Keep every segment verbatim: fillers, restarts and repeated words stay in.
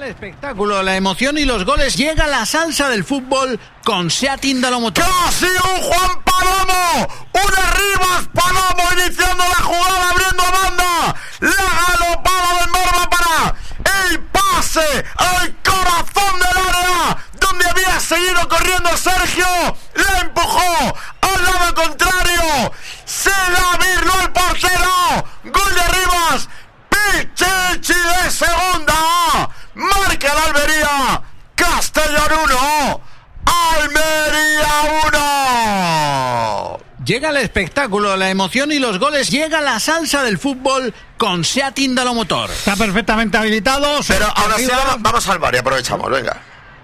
El espectáculo, la emoción y los goles. Llega la salsa del fútbol con SEAT Indalomotor. ¡Casi un Juan Palomo! ¡Un Arribas Palomo iniciando la jugada, abriendo banda! ¡La galopada de Norma para el pase al corazón del área! Donde había seguido corriendo Sergio. ¡La empujó al lado contrario! ¡Se la virló el portero! ¡Gol de Arribas! ¡Pichichi de segunda! ¡Marca el Almería! ¡Castellón uno! ¡Almería uno! Llega el espectáculo, la emoción y los goles. Llega la salsa del fútbol con SEAT Indalomotor. Está perfectamente habilitado. Pero ahora sí, vamos, vamos al bar y aprovechamos, venga.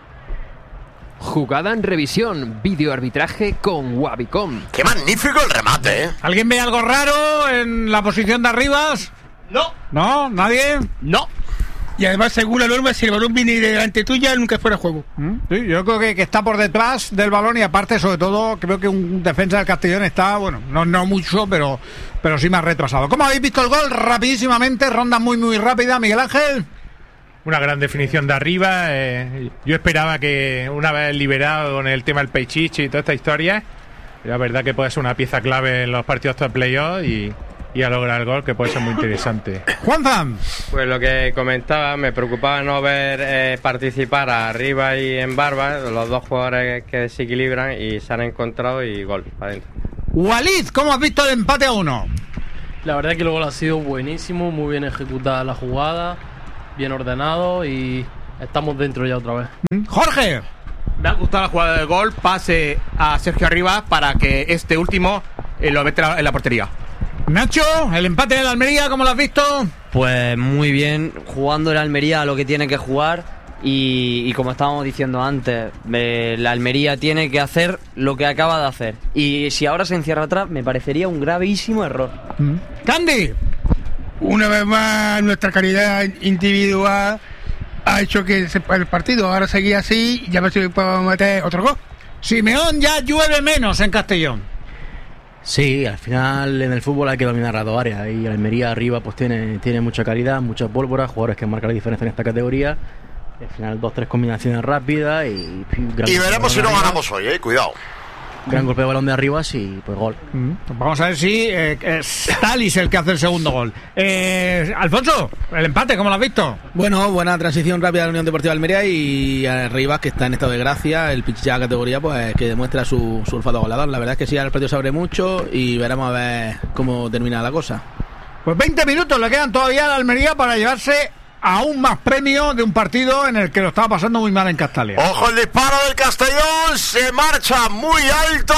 Jugada en revisión, videoarbitraje con Wavicom. ¡Qué magnífico el remate, eh! ¿Alguien ve algo raro en la posición de Arribas? No. ¿No? ¿Nadie? No. Y además, según la norma, si el balón viene delante tuya, nunca es fuera de juego. Sí, yo creo que, que está por detrás del balón y aparte, sobre todo, creo que un defensa del Castellón está, bueno, no, no mucho, pero, pero sí más retrasado. ¿Cómo habéis visto el gol? Rapidísimamente, ronda muy, muy rápida. Miguel Ángel. Una gran definición de arriba. Eh, yo esperaba que una vez liberado con el tema del Peichichi y toda esta historia, la verdad que puede ser una pieza clave en los partidos de playoff y... y a lograr el gol, que puede ser muy interesante. Juanfran. Pues lo que comentaba, me preocupaba no ver eh, participar a Arriba y en Barba, los dos jugadores que desequilibran, y se han encontrado y gol para adentro. Walid, ¿cómo has visto el empate a uno? La verdad que el gol ha sido buenísimo, muy bien ejecutada la jugada, bien ordenado y estamos dentro ya otra vez. Jorge. Me ha gustado la jugada del gol, pase a Sergio Arribas para que este último eh, lo mete en la portería. Nacho, el empate de la Almería, ¿cómo lo has visto? Pues muy bien, jugando el Almería a lo que tiene que jugar y, y como estábamos diciendo antes, eh, la Almería tiene que hacer lo que acaba de hacer. Y si ahora se encierra atrás, me parecería un gravísimo error. Mm. Candy. Una vez más, nuestra calidad individual ha hecho que se, el partido ahora seguía así y a ver si podemos meter otro gol. Simeón, ya llueve menos en Castellón. Sí, al final en el fútbol hay que dominar las dos áreas y Almería arriba pues tiene, tiene mucha calidad, mucha pólvora, jugadores que marcan la diferencia en esta categoría. Y al final dos, tres combinaciones rápidas y... Y veremos si no ganamos hoy, eh, cuidado. Gran golpe de balón de arriba, sí, pues gol. Mm. Vamos a ver si eh, es Talis el que hace el segundo gol. Eh, Alfonso, el empate, ¿cómo lo has visto? Bueno, buena transición rápida de la Unión Deportiva de Almería y Arribas, que está en estado de gracia, el pichicha de categoría, pues que demuestra su, su olfato goleador. La verdad es que sí, el partido se abre mucho y veremos a ver cómo termina la cosa. Pues veinte minutos le quedan todavía a la Almería para llevarse aún más premio de un partido en el que lo estaba pasando muy mal en Castalia. Ojo, el disparo del Castellón, se marcha muy alto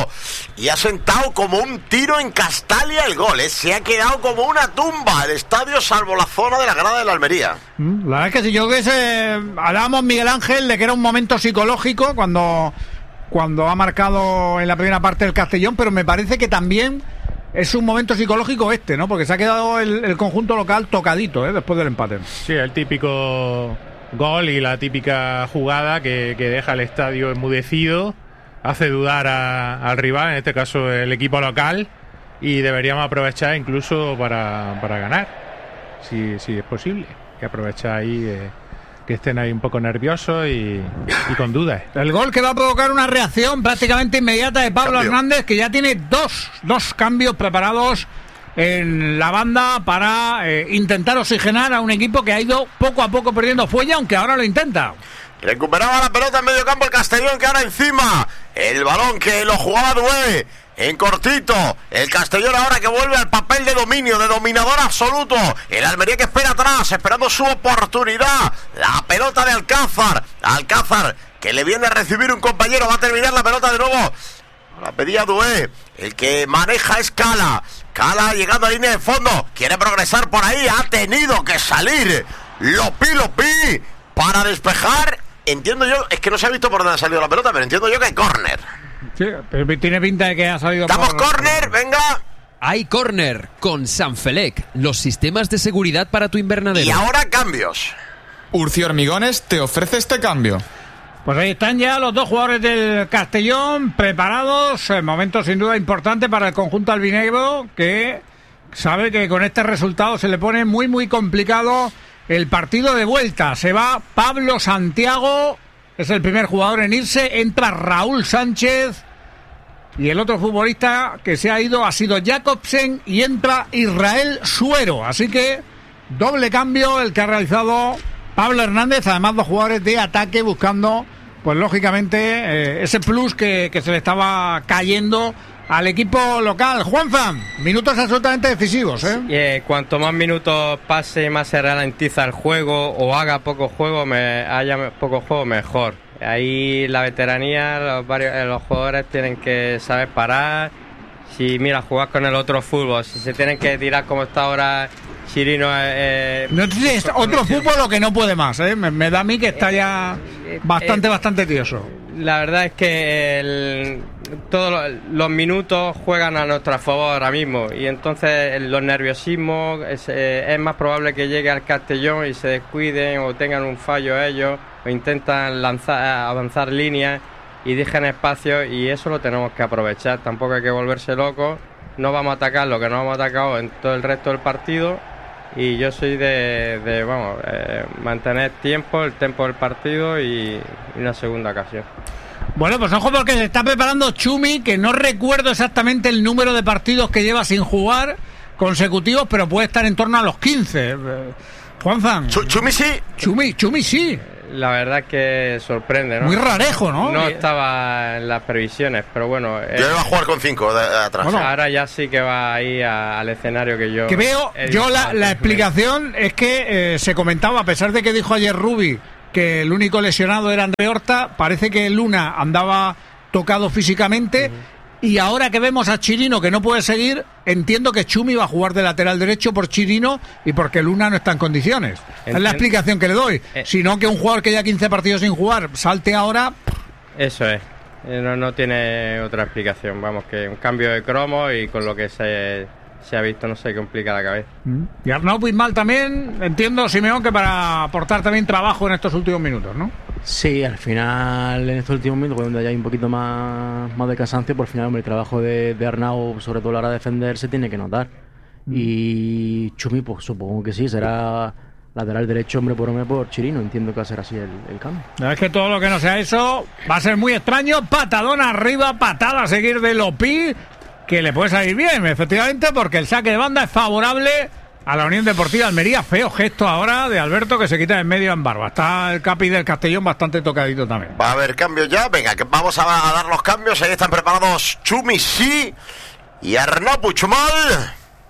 y ha sentado como un tiro en Castalia el gol, ¿eh? Se ha quedado como una tumba el estadio, salvo la zona de la grada de la Almería. La verdad es que si yo que se hablábamos, Miguel Ángel, de que era un momento psicológico cuando, cuando ha marcado en la primera parte el Castellón, pero me parece que también es un momento psicológico este, ¿no? Porque se ha quedado el, el conjunto local tocadito, ¿eh? Después del empate. Sí, el típico gol y la típica jugada que, que deja el estadio enmudecido, hace dudar a, al rival, en este caso el equipo local, y deberíamos aprovechar incluso para, para ganar, si, si es posible, que aprovechar ahí... Eh, que estén ahí un poco nerviosos y, y con dudas. El gol que va a provocar una reacción prácticamente inmediata de Pablo Cambio. Hernández, que ya tiene dos, dos cambios preparados en la banda para eh, intentar oxigenar a un equipo que ha ido poco a poco perdiendo fuelle, aunque ahora lo intenta. Recuperaba la pelota en medio campo el Castellón, que ahora encima el balón que lo jugaba Dué en cortito, el Castellón ahora que vuelve al papel de dominio, de dominador absoluto, el Almería que espera atrás, esperando su oportunidad, la pelota de Alcázar, Alcázar que le viene a recibir un compañero, va a terminar la pelota de nuevo, la pedía Dué, el que maneja es Cala, Cala llegando a línea de fondo, quiere progresar por ahí, ha tenido que salir Lopi Lopi para despejar, entiendo yo, es que no se ha visto por dónde ha salido la pelota, pero entiendo yo que hay córner. Sí, pero tiene pinta de que ha salido. ¡Damos córner! ¡Venga! Hay córner con Sanfelec, los sistemas de seguridad para tu invernadero. Y ahora cambios. Urci Hormigones te ofrece este cambio. Pues ahí están ya los dos jugadores del Castellón preparados. El momento sin duda importante para el conjunto albinegro, que sabe que con este resultado se le pone muy muy complicado el partido de vuelta. Se va Pablo Santiago, es el primer jugador en irse, entra Raúl Sánchez y el otro futbolista que se ha ido ha sido Jacobsen y entra Israel Suero. Así que doble cambio el que ha realizado Pablo Hernández, además dos jugadores de ataque buscando, pues lógicamente, eh, ese plus que, que se le estaba cayendo al equipo local. Juanfran, minutos absolutamente decisivos, ¿eh? Eh, cuanto más minutos pase, más se ralentiza el juego o haga poco juego, me, haya poco juego, mejor. Ahí la veteranía, los, varios, los jugadores tienen que saber parar. Si, mira, jugar con el otro fútbol, si se tienen que tirar como está ahora Chirino. Eh, no, es otro fútbol lo que no puede más, ¿eh? Me, me da a mí que está ya bastante, eh, bastante tieso. La verdad es que el, todos los minutos juegan a nuestro favor ahora mismo y entonces los nerviosismos es, eh, es más probable que llegue al Castellón y se descuiden o tengan un fallo ellos o intentan lanzar, avanzar líneas y dejan espacio, y eso lo tenemos que aprovechar. Tampoco hay que volverse locos, no vamos a atacar lo que no hemos atacado en todo el resto del partido, y yo soy de, de vamos, eh, mantener tiempo, el tiempo del partido y, y una segunda ocasión. Bueno, pues ojo, porque se está preparando Chumi, que no recuerdo exactamente el número de partidos que lleva sin jugar consecutivos, pero puede estar en torno a los quince. Juanfran. Chumi sí. Chumi, Chumi sí. La verdad es que sorprende, ¿no? Muy rarejo, ¿no? No estaba en las previsiones, pero bueno. Eh, yo iba a jugar con cinco de, de atrás. Bueno, ahora ya sí que va ahí a, al escenario que yo... Que veo, yo la, la explicación es que eh, se comentaba, a pesar de que dijo ayer Rubi que el único lesionado era André Horta, parece que Luna andaba tocado físicamente, uh-huh. Y ahora que vemos a Chirino que no puede seguir, entiendo que Chumi va a jugar de lateral derecho por Chirino y porque Luna no está en condiciones. Entiendo. Es la explicación que le doy. Eh. Si no, que un jugador que ya quince partidos sin jugar salte ahora... Eso es. No, no tiene otra explicación. Vamos, que un cambio de cromo y con lo que se, se ha visto no se complica la cabeza. Y Arnau Puigmal también, entiendo, Simeón, que para aportar también trabajo en estos últimos minutos, ¿no? Sí, al final, en estos últimos minutos, cuando ya hay un poquito más, más de cansancio, por final, hombre, el trabajo de, de Arnau, sobre todo a la hora de defender, se tiene que notar. Mm. Y Chumi, pues supongo que sí, será lateral derecho, hombre por hombre por Chirino. Entiendo que va a ser así el, el cambio. Es que todo lo que no sea eso va a ser muy extraño. Patadón arriba, patada a seguir de Lopi, que le puede salir bien, efectivamente, porque el saque de banda es favorable a la Unión Deportiva Almería. Feo gesto ahora de Alberto, que se quita en medio en barba. Está el capi del Castellón bastante tocadito también. Va a haber cambios ya. Venga, que vamos a, a dar los cambios. Ahí están preparados Chumi sí y Arnau Puigmal.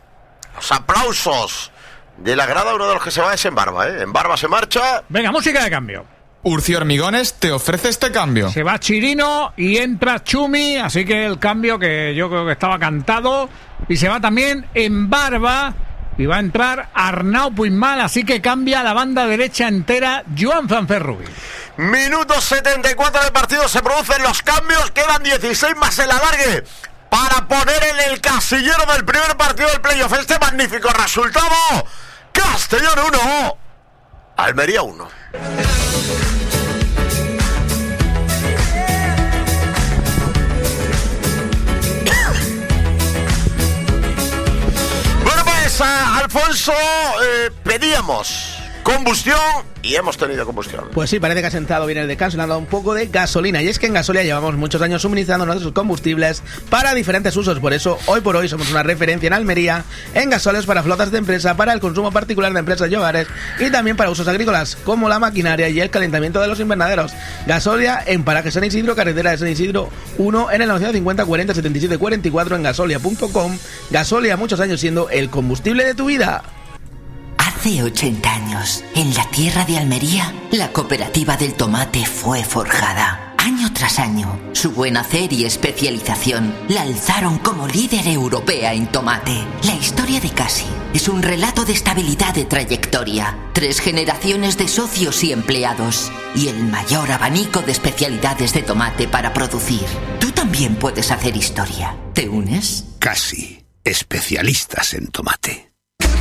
Los aplausos de la grada. Uno de los que se va es en barba, ¿eh? En barba se marcha. Venga, música de cambio. Urci Hormigones te ofrece este cambio. Se va Chirino y entra Chumi, así que el cambio que yo creo que estaba cantado. Y se va también en barba y va a entrar Arnau Puigmal, así que cambia la banda derecha entera Joan Fanferrubi. Minuto setenta y cuatro del partido, se producen los cambios, quedan dieciséis más el alargue para poner en el casillero del primer partido del playoff este magnífico resultado. Castellón uno, Almería uno. Bueno, pues a Alfonso eh, pedíamos combustión y hemos tenido combustión. Pues sí, parece que ha sentado bien el descanso y le han dado un poco de gasolina. Y es que en Gasolia llevamos muchos años suministrando nuestros combustibles para diferentes usos. Por eso, hoy por hoy somos una referencia en Almería en gasóleos para flotas de empresa, para el consumo particular de empresas y hogares y también para usos agrícolas, como la maquinaria y el calentamiento de los invernaderos. Gasolia en Paraje San Isidro, carretera de San Isidro uno, en el novecientos cincuenta cuarenta setenta y siete cuarenta y cuatro, en gasolia punto com. Gasolia, muchos años siendo el combustible de tu vida. Hace ochenta años, en la tierra de Almería, la cooperativa del tomate fue forjada. Año tras año, su buen hacer y especialización la alzaron como líder europea en tomate. La historia de Casi es un relato de estabilidad de trayectoria, tres generaciones de socios y empleados, y el mayor abanico de especialidades de tomate para producir. Tú también puedes hacer historia. ¿Te unes? Casi, especialistas en tomate.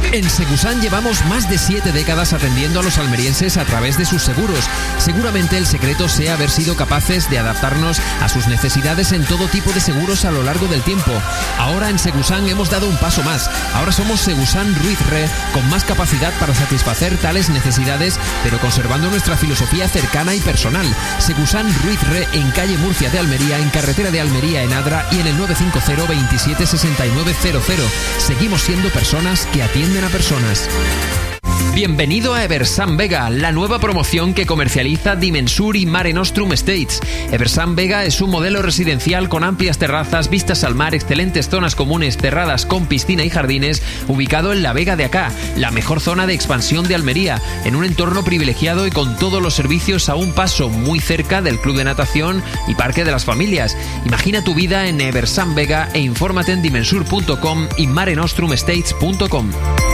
En Segusan llevamos más de siete décadas atendiendo a los almerienses a través de sus seguros. Seguramente el secreto sea haber sido capaces de adaptarnos a sus necesidades en todo tipo de seguros a lo largo del tiempo. Ahora en Segusan hemos dado un paso más. Ahora somos Segusan Ruiz Re, con más capacidad para satisfacer tales necesidades, pero conservando nuestra filosofía cercana y personal. Segusan Ruiz Re, en calle Murcia de Almería, en carretera de Almería en Adra y en el nueve cinco cero, veintisiete, sesenta y nueve cero cero. Seguimos siendo personas que atienden a personas. Bienvenido a Eversan Vega, la nueva promoción que comercializa Dimensur y Mare Nostrum Estates. Eversan Vega es un modelo residencial con amplias terrazas, vistas al mar, excelentes zonas comunes cerradas con piscina y jardines, ubicado en la Vega de Acá, la mejor zona de expansión de Almería, en un entorno privilegiado y con todos los servicios a un paso, muy cerca del club de natación y parque de las familias. Imagina tu vida en Eversan Vega e infórmate en dimensur punto com y mare nostrum estates punto com.